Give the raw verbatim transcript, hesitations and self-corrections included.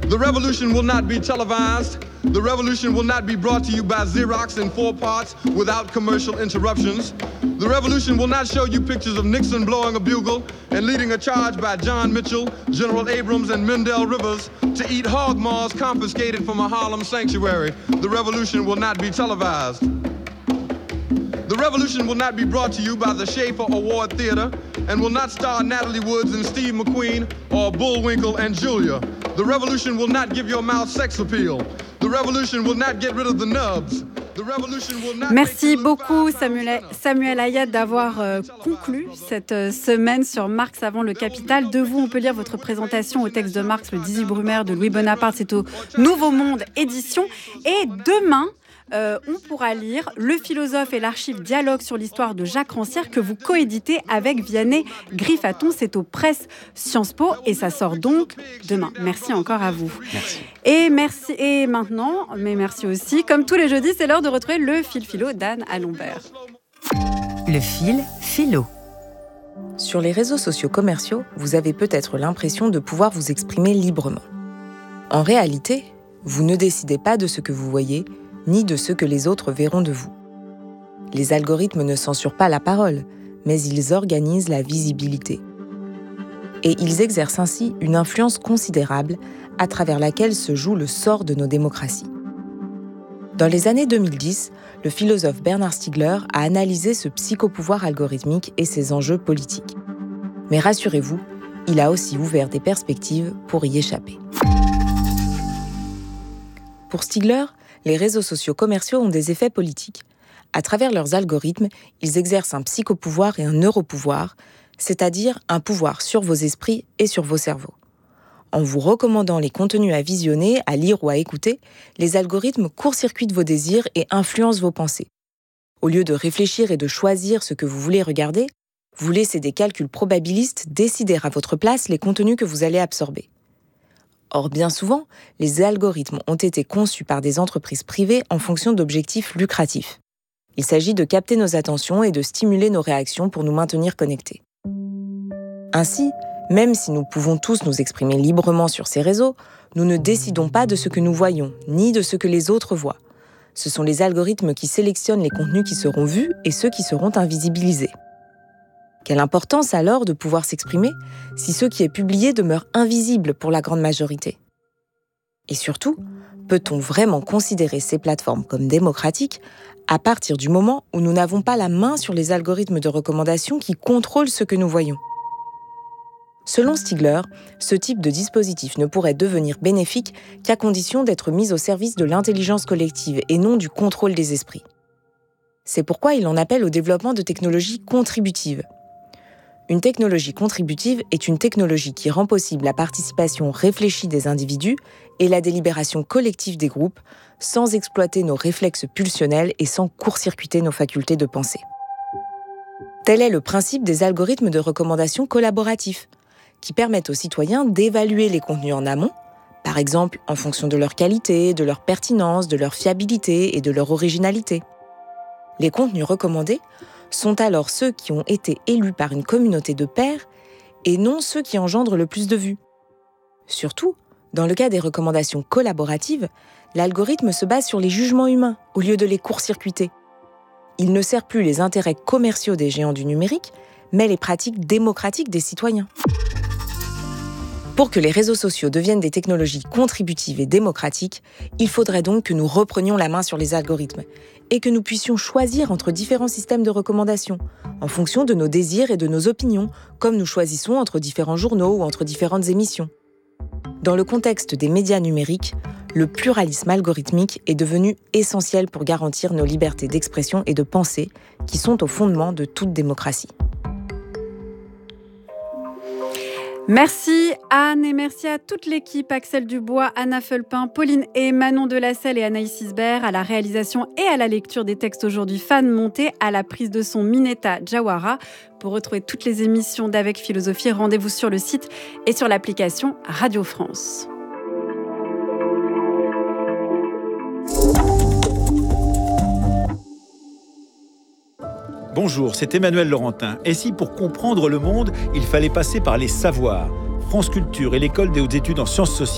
The revolution will not be televised. The revolution will not be brought to you by Xerox in four parts without commercial interruptions. The revolution will not show you pictures of Nixon blowing a bugle and leading a charge by John Mitchell, General Abrams, and Mendel Rivers to eat hog maws confiscated from a Harlem sanctuary. The revolution will not be televised. The revolution will not be brought to you by the Schaefer Award Theater and will not star Natalie Woods and Steve McQueen or Bullwinkle and Julia. The revolution will not give your mouth sex appeal. The revolution will not get rid of the nubs. Merci beaucoup Samuel, Samuel Ayat d'avoir euh, conclu cette euh, semaine sur Marx avant le Capital. De vous, on peut lire votre présentation au texte de Marx, le dix-huit Brumaire de Louis Bonaparte. C'est au Nouveau Monde édition. Et demain, Euh, on pourra lire Le philosophe et l'archive dialogue sur l'histoire de Jacques Rancière que vous coéditez avec Vianney Griffaton. C'est aux presses Sciences Po et ça sort donc demain. Merci encore à vous. Merci. Et, merci, et maintenant, mais merci aussi, comme tous les jeudis, c'est l'heure de retrouver le fil philo d'Anne Alombert. Le fil philo. Sur les réseaux sociaux commerciaux, vous avez peut-être l'impression de pouvoir vous exprimer librement. En réalité, vous ne décidez pas de ce que vous voyez, ni de ce que les autres verront de vous. Les algorithmes ne censurent pas la parole, mais ils organisent la visibilité. Et ils exercent ainsi une influence considérable à travers laquelle se joue le sort de nos démocraties. Dans les années deux mille dix, le philosophe Bernard Stiegler a analysé ce psychopouvoir algorithmique et ses enjeux politiques. Mais rassurez-vous, il a aussi ouvert des perspectives pour y échapper. Pour Stiegler, les réseaux sociaux commerciaux ont des effets politiques. À travers leurs algorithmes, ils exercent un psychopouvoir et un neuropouvoir, c'est-à-dire un pouvoir sur vos esprits et sur vos cerveaux. En vous recommandant les contenus à visionner, à lire ou à écouter, les algorithmes court-circuitent vos désirs et influencent vos pensées. Au lieu de réfléchir et de choisir ce que vous voulez regarder, vous laissez des calculs probabilistes décider à votre place les contenus que vous allez absorber. Or, bien souvent, les algorithmes ont été conçus par des entreprises privées en fonction d'objectifs lucratifs. Il s'agit de capter nos attentions et de stimuler nos réactions pour nous maintenir connectés. Ainsi, même si nous pouvons tous nous exprimer librement sur ces réseaux, nous ne décidons pas de ce que nous voyons, ni de ce que les autres voient. Ce sont les algorithmes qui sélectionnent les contenus qui seront vus et ceux qui seront invisibilisés. Quelle importance alors de pouvoir s'exprimer si ce qui est publié demeure invisible pour la grande majorité ? Et surtout, peut-on vraiment considérer ces plateformes comme démocratiques à partir du moment où nous n'avons pas la main sur les algorithmes de recommandation qui contrôlent ce que nous voyons ? Selon Stiegler, ce type de dispositif ne pourrait devenir bénéfique qu'à condition d'être mis au service de l'intelligence collective et non du contrôle des esprits. C'est pourquoi il en appelle au développement de technologies contributives. Une technologie contributive est une technologie qui rend possible la participation réfléchie des individus et la délibération collective des groupes, sans exploiter nos réflexes pulsionnels et sans court-circuiter nos facultés de pensée. Tel est le principe des algorithmes de recommandation collaboratifs, qui permettent aux citoyens d'évaluer les contenus en amont, par exemple en fonction de leur qualité, de leur pertinence, de leur fiabilité et de leur originalité. Les contenus recommandés sont alors ceux qui ont été élus par une communauté de pairs et non ceux qui engendrent le plus de vues. Surtout, dans le cas des recommandations collaboratives, l'algorithme se base sur les jugements humains au lieu de les court-circuiter. Il ne sert plus les intérêts commerciaux des géants du numérique, mais les pratiques démocratiques des citoyens. Pour que les réseaux sociaux deviennent des technologies contributives et démocratiques, il faudrait donc que nous reprenions la main sur les algorithmes et que nous puissions choisir entre différents systèmes de recommandation, en fonction de nos désirs et de nos opinions, comme nous choisissons entre différents journaux ou entre différentes émissions. Dans le contexte des médias numériques, le pluralisme algorithmique est devenu essentiel pour garantir nos libertés d'expression et de pensée, qui sont au fondement de toute démocratie. Merci Anne et merci à toute l'équipe, Axel Dubois, Anna Fulpin, Pauline et Manon Delasselle et Anaïs Isbert à la réalisation et à la lecture des textes aujourd'hui. Fan Monté à la prise de son Mineta Jawara. Pour retrouver toutes les émissions d'Avec Philosophie, rendez-vous sur le site et sur l'application Radio France. Bonjour, c'est Emmanuel Laurentin. Et si pour comprendre le monde, il fallait passer par les savoirs ? France Culture et l'École des hautes études en sciences sociales